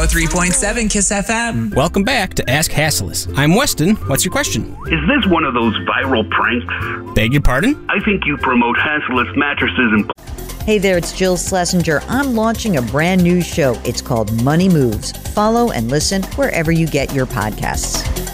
103.7 Kiss FM. Welcome back to Ask Hasslis. I'm Weston. What's your question? Is this one of those viral pranks? Beg your pardon? I think you promote Hasslis mattresses and... Hey there, it's Jill Schlesinger. I'm launching a brand new show. It's called Money Moves. Follow and listen wherever you get your podcasts.